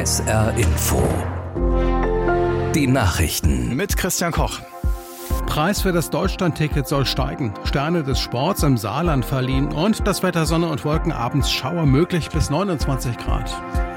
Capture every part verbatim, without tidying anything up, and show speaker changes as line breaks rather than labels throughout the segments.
S R Info. Die Nachrichten
mit Christian Koch.
Preis für das Deutschlandticket soll steigen. Sterne des Sports im Saarland verliehen und das Wetter Sonne und Wolken, abends Schauer möglich bis neunundzwanzig Grad.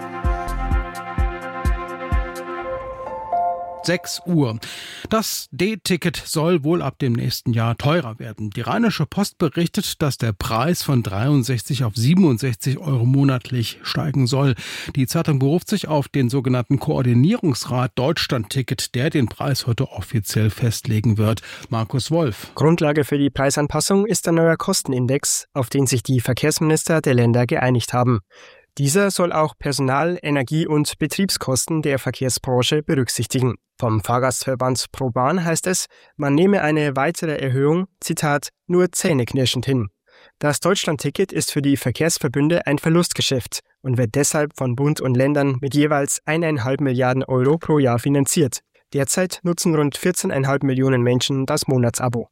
sechs Uhr. Das D-Ticket soll wohl ab dem nächsten Jahr teurer werden. Die Rheinische Post berichtet, dass der Preis von dreiundsechzig auf siebenundsechzig Euro monatlich steigen soll. Die Zeitung beruft sich auf den sogenannten Koordinierungsrat Deutschlandticket, der den Preis heute offiziell festlegen wird. Markus Wolf.
Grundlage für die Preisanpassung ist ein neuer Kostenindex, auf den sich die Verkehrsminister der Länder geeinigt haben. Dieser soll auch Personal-, Energie- und Betriebskosten der Verkehrsbranche berücksichtigen. Vom Fahrgastverband ProBahn heißt es, man nehme eine weitere Erhöhung, Zitat, nur zähneknirschend hin. Das Deutschlandticket ist für die Verkehrsverbünde ein Verlustgeschäft und wird deshalb von Bund und Ländern mit jeweils eineinhalb Milliarden Euro pro Jahr finanziert. Derzeit nutzen rund vierzehn Komma fünf Millionen Menschen das Monatsabo.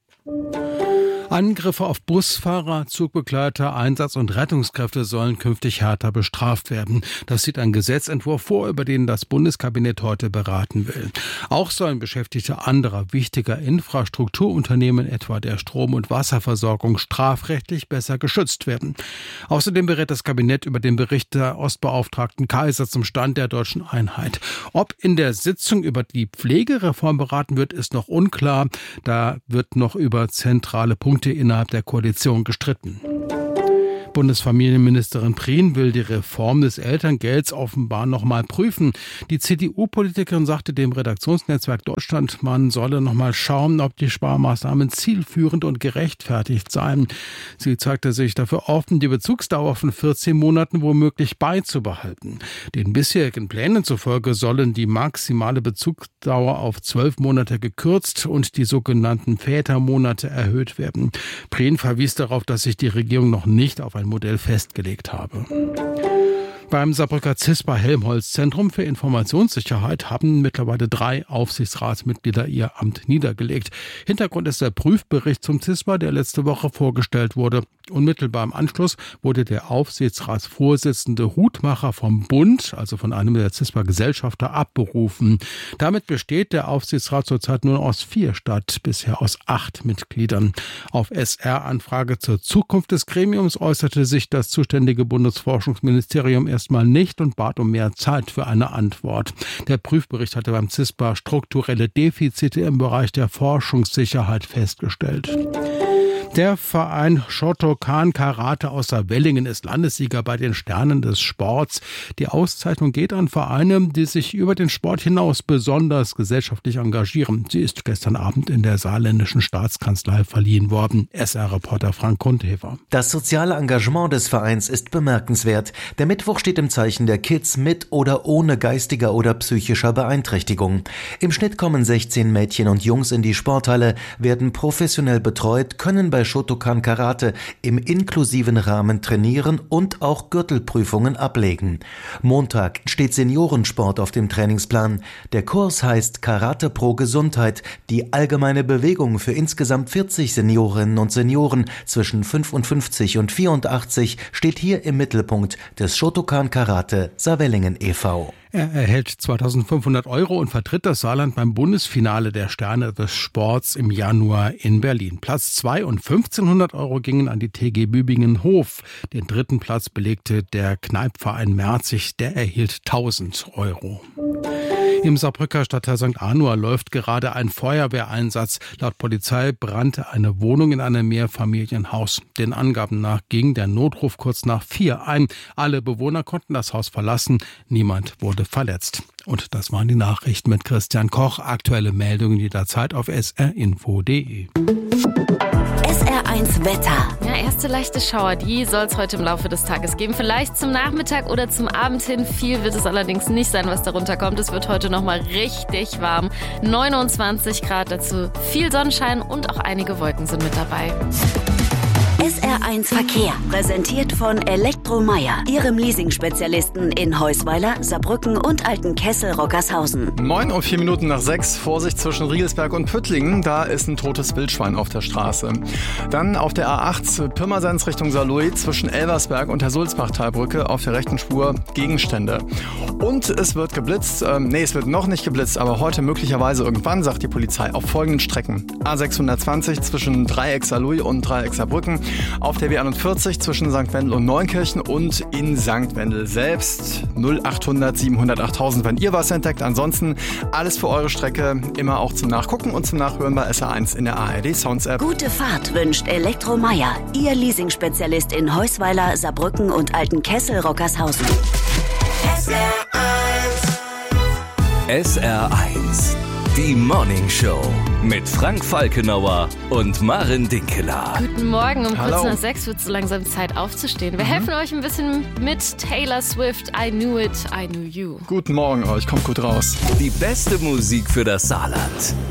Angriffe auf Busfahrer, Zugbegleiter, Einsatz- und Rettungskräfte sollen künftig härter bestraft werden. Das sieht ein Gesetzentwurf vor, über den das Bundeskabinett heute beraten will. Auch sollen Beschäftigte anderer wichtiger Infrastrukturunternehmen, etwa der Strom- und Wasserversorgung, strafrechtlich besser geschützt werden. Außerdem berät das Kabinett über den Bericht der Ostbeauftragten Kaiser zum Stand der deutschen Einheit. Ob in der Sitzung über die Pflegereform beraten wird, ist noch unklar. Da wird noch über zentrale Punkte innerhalb der Koalition gestritten. Bundesfamilienministerin Prien will die Reform des Elterngelds offenbar noch mal prüfen. Die C D U-Politikerin sagte dem Redaktionsnetzwerk Deutschland, man solle noch mal schauen, ob die Sparmaßnahmen zielführend und gerechtfertigt seien. Sie zeigte sich dafür offen, die Bezugsdauer von vierzehn Monaten womöglich beizubehalten. Den bisherigen Plänen zufolge sollen die maximale Bezugsdauer auf zwölf Monate gekürzt und die sogenannten Vätermonate erhöht werden. Prien verwies darauf, dass sich die Regierung noch nicht auf ein Modell festgelegt habe. Beim Saarbrücker CISPA-Helmholtz-Zentrum für Informationssicherheit haben mittlerweile drei Aufsichtsratsmitglieder ihr Amt niedergelegt. Hintergrund ist der Prüfbericht zum CISPA, der letzte Woche vorgestellt wurde. Unmittelbar im Anschluss wurde der Aufsichtsratsvorsitzende Hutmacher vom Bund, also von einem der CISPA-Gesellschafter, abberufen. Damit besteht der Aufsichtsrat zurzeit nur aus vier statt bisher aus acht Mitgliedern. Auf S R-Anfrage zur Zukunft des Gremiums äußerte sich das zuständige Bundesforschungsministerium erst mal nicht und bat um mehr Zeit für eine Antwort. Der Prüfbericht hatte beim CISPA strukturelle Defizite im Bereich der Forschungssicherheit festgestellt. Der Verein Shotokan Karate aus Saarwellingen ist Landessieger bei den Sternen des Sports. Die Auszeichnung geht an Vereine, die sich über den Sport hinaus besonders gesellschaftlich engagieren. Sie ist gestern Abend in der saarländischen Staatskanzlei verliehen worden. S R-Reporter Frank Kundhefer.
Das soziale Engagement des Vereins ist bemerkenswert. Der Mittwoch steht im Zeichen der Kids mit oder ohne geistiger oder psychischer Beeinträchtigung. Im Schnitt kommen sechzehn Mädchen und Jungs in die Sporthalle, werden professionell betreut, können bei Shotokan Karate im inklusiven Rahmen trainieren und auch Gürtelprüfungen ablegen. Montag steht Seniorensport auf dem Trainingsplan. Der Kurs heißt Karate Pro Gesundheit, die allgemeine Bewegung für insgesamt vierzig Seniorinnen und Senioren zwischen fünfundfünfzig und vierundachtzig steht hier im Mittelpunkt des Shotokan Karate Saarwellingen e V
Er erhält zweitausendfünfhundert Euro und vertritt das Saarland beim Bundesfinale der Sterne des Sports im Januar in Berlin. Platz zwei und fünfzehnhundert Euro gingen an die T G Bübingen-Hof. Den dritten Platz belegte der Kneipverein Merzig, der erhielt tausend Euro. Im Saarbrücker Stadtteil Sankt Arnoa läuft gerade ein Feuerwehreinsatz. Laut Polizei brannte eine Wohnung in einem Mehrfamilienhaus. Den Angaben nach ging der Notruf kurz nach vier ein. Alle Bewohner konnten das Haus verlassen. Niemand wurde verletzt. Und das waren die Nachrichten mit Christian Koch. Aktuelle Meldungen jederzeit auf s r info punkt d e.
S R eins Wetter.
Ja, erste leichte Schauer, die soll es heute im Laufe des Tages geben. Vielleicht zum Nachmittag oder zum Abend hin. Viel wird es allerdings nicht sein, was darunter kommt. Es wird heute nochmal richtig warm. neunundzwanzig Grad, dazu viel Sonnenschein und auch einige Wolken sind mit dabei.
S R eins Verkehr, präsentiert von Elektromeier, Ihrem Leasing-Spezialisten in Heusweiler, Saarbrücken und Altenkessel-Rockershausen.
Neun und vier Minuten nach sechs, Vorsicht zwischen Riegelsberg und Püttlingen, da ist ein totes Wildschwein auf der Straße. Dann auf der A acht Pirmasens Richtung Saarlouis zwischen Elversberg und der Sulzbachtalbrücke auf der rechten Spur Gegenstände. Und es wird geblitzt, ähm, nee, es wird noch nicht geblitzt, aber heute möglicherweise irgendwann, sagt die Polizei, auf folgenden Strecken. A sechshundertzwanzig zwischen Dreieck Saarlouis und Dreieck Saarbrücken, auf der B einundvierzig zwischen Sankt Wendel und Neunkirchen und in Sankt Wendel selbst. null achthundert siebenhundert achttausend, wenn ihr was entdeckt. Ansonsten alles für eure Strecke, immer auch zum Nachgucken und zum Nachhören bei S R eins in der A R D Sounds App.
Gute Fahrt wünscht Elektromeier, Ihr Leasing-Spezialist in Heusweiler, Saarbrücken und Altenkessel-Rockershausen.
S R eins. S R eins. Die Morning Show mit Frank Falkenauer und Maren Dinkeler.
Guten Morgen, um
Hallo.
kurz nach sechs wird es so langsam Zeit aufzustehen. Wir mhm. helfen euch ein bisschen mit Taylor Swift, I Knew It, I Knew You.
Guten Morgen euch, kommt gut raus.
Die beste Musik für das Saarland.